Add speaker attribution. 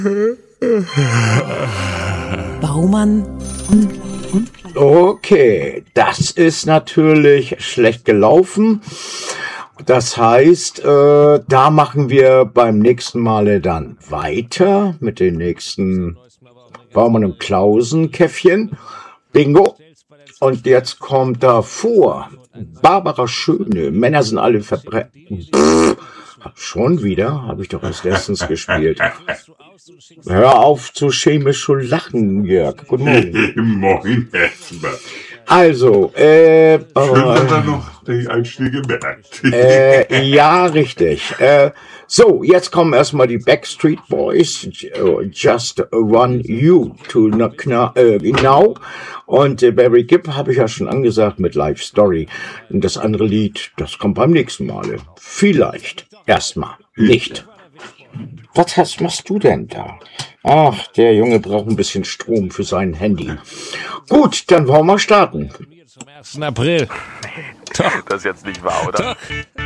Speaker 1: Baumann und
Speaker 2: Okay, das ist natürlich schlecht gelaufen. Das heißt, da machen wir beim nächsten Male dann weiter mit den nächsten Baumann und Klausen Käffchen. Bingo. Und jetzt kommt davor Barbara Schöne. Männer sind alle verbrennt. Schon wieder? Habe ich doch erst letztens gespielt. Hör auf zu chemisch zu lachen, Jörg. Guten Morgen.
Speaker 3: Moin, erstmal.
Speaker 2: Also,
Speaker 3: Schön, dass er noch die Einschläge merkt.
Speaker 2: ja, richtig. So, jetzt kommen erstmal die Backstreet Boys. Just Want You to Now. Und Barry Gibb habe ich ja schon angesagt mit Life Story. Und das andere Lied, das kommt beim nächsten Male. Vielleicht. Erstmal. Nicht. Was machst du denn da? Ach, der Junge braucht ein bisschen Strom für sein Handy. Gut, dann wollen wir starten.
Speaker 4: Zum 1. April.
Speaker 5: Das ist jetzt nicht wahr, oder?
Speaker 4: Doch.